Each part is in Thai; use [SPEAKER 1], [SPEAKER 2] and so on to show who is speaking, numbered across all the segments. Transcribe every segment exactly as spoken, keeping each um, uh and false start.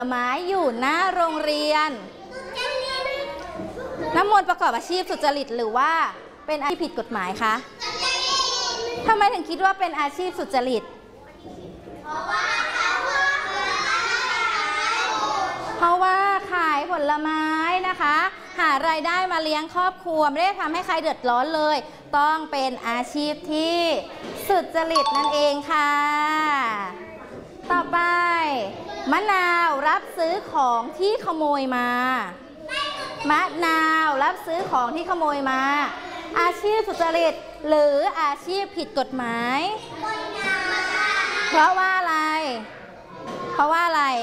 [SPEAKER 1] ไม้อยู่หน้าโรงเรียนน้ำมนต์ประกอบอาชีพสุจริตหรือว่าเป็นอาชีพผิดกฎหมายคะทำไมถึงคิดว่าเป็นอาชีพสุจริตเพราะว่าขายผลไม้นะคะหารายได้มาเลี้ยงครอบครัวไม่ได้ทำให้ใครเดือดร้อนเลยต้องเป็นอาชีพที่สุจริตนั่นเองค่ะต่อไปมะนาวรับซื้อของที่ขโมยมามะนาวรับซื้อของที่ขโมยมาอาชีพสุจริตหรืออาชีพผิดกฎหมายเพราะว่าอะไรเพราะว่าอะไร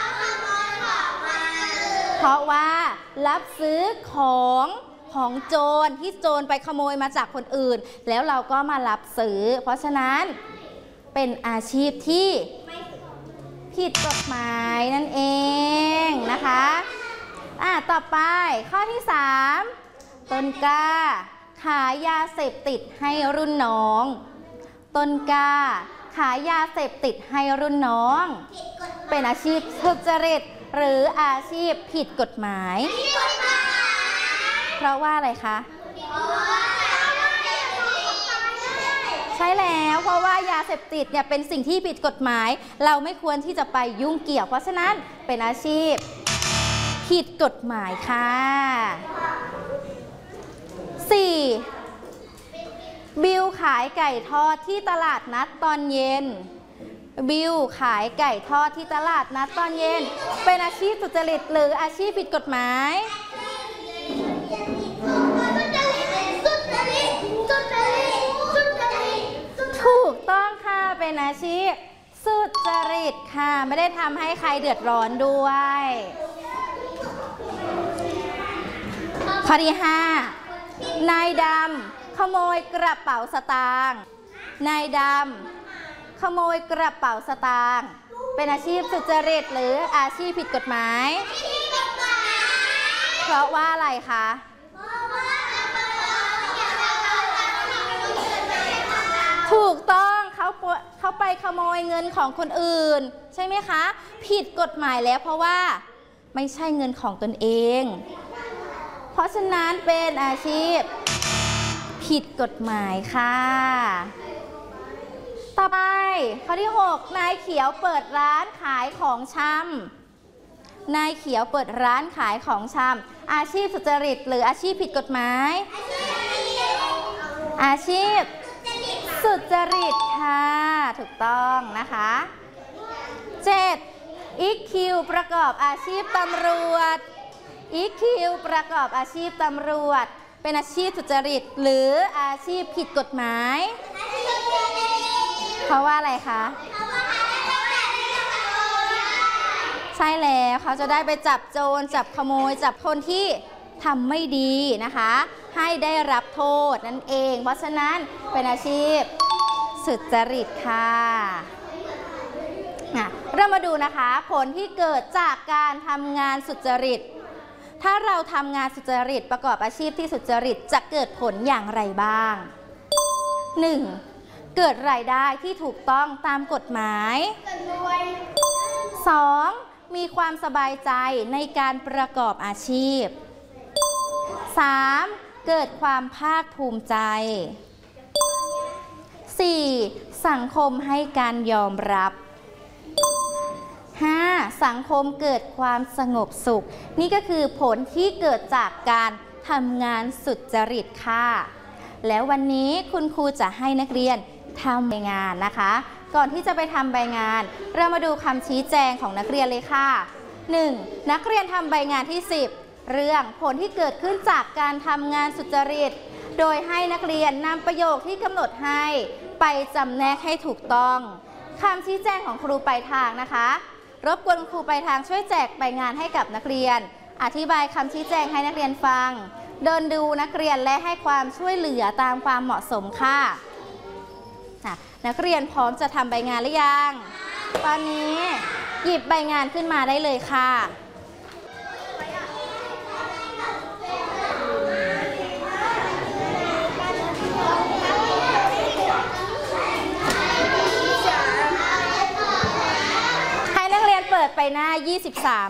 [SPEAKER 1] เพราะว่ารับซื้อของของโจรที่โจรไปขโมยมาจากคนอื่นแล้วเราก็มารับซื้อเพราะฉะนั้นเป็นอาชีพที่ผิดกฎหมายนั่นเองนะคะอ่ะต่อไปข้อที่สามต้นกล้าขายยาเสพติดให้รุ่นน้องต้นกล้าขายยาเสพติดให้รุ่นน้องเป็นอาชีพสุจริตหรืออาชีพผิดกฎหมายเพราะว่าอะไรคะใช่แล้วเพราะว่ายาเสพติดเนี่ยเป็นสิ่งที่ผิดกฎหมายเราไม่ควรที่จะไปยุ่งเกี่ยวเพราะฉะนั้นเป็นอาชีพผิดกฎหมายค่ะสี่บิวขายไก่ทอดที่ตลาดนัดตอนเย็นบิวขายไก่ทอดที่ตลาดนัดตอนเย็นเป็นอาชีพสุจริตหรืออาชีพผิดกฎหมายถูกต้องค่ะเป็นอาชีพสุจริตค่ะไม่ได้ทำให้ใครเดือดร้อนด้วยข้อที่ห้านายดำขโมยกระเป๋าสตางค์นายดำขโมยกระเป๋าสตางค์เป็นอาชีพสุจริตหรืออาชีพผิดกฎหมายเพราะว่าอะไรคะถูกต้องเขาเขาไปขโมยเงินของคนอื่นใช่ไหมคะผิดกฎหมายแล้วเพราะว่าไม่ใช่เงินของตนเองเพราะฉะนั้นเป็นอาชีพผิดกฎหมายค่ะต่อไปข้อที่หกนายเขียวเปิดร้านขายของชำนายเขียวเปิดร้านขายของชำอาชีพสุจริตหรืออาชีพผิดกฎหมายอาชีพสุจริตค่ะถูกต้องนะคะเจ็ดอีคคิวประกอบอาชีพตำรวจอีคคิวประกอบอาชีพตำรวจเป็นอาชีพสุจริตหรืออาชีพผิดกฎหมายเพราะว่าอะไรคะใช่แล้วเขาจะได้ไปจับโจรจับขโมยจับคนที่ทำไม่ดีนะคะให้ได้รับโทษนั่นเองเพราะฉะนั้นเป็นอาชีพสุจริตค่ะเรามาดูนะคะผลที่เกิดจากการทำงานสุจริตถ้าเราทำงานสุจริตประกอบอาชีพที่สุจริตจะเกิดผลอย่างไรบ้าง หนึ่ง. เกิดรายได้ที่ถูกต้องตามกฎหมาย สอง. มีความสบายใจในการประกอบอาชีพ สาม. เกิดความภาคภูมิใจ สี่. สังคมให้การยอมรับ ห้า. สังคมเกิดความสงบสุขนี่ก็คือผลที่เกิดจากการทำงานสุจริตค่ะแล้ววันนี้คุณครูจะให้นักเรียนทำใบงานนะคะก่อนที่จะไปทำใบงานเรามาดูคำชี้แจงของนักเรียนเลยค่ะ หนึ่ง. นักเรียนทำใบงานที่สิบเรื่องผลที่เกิดขึ้นจากการทำงานสุจริตโดยให้นักเรียนนำประโยคที่กำหนดให้ไปจำแนกให้ถูกต้องคำชี้แจงของครูปลายทางนะคะรบกวนครูปลายทางช่วยแจกใบงานให้กับนักเรียนอธิบายคำชี้แจงให้นักเรียนฟังเดินดูนักเรียนและให้ความช่วยเหลือตามความเหมาะสมค่ะนักเรียนพร้อมจะทำใบงานหรือยังตอนนี้หยิบใบงานขึ้นมาได้เลยค่ะให้นักเรียนเปิดไปไปหน้ายี่สิบสาม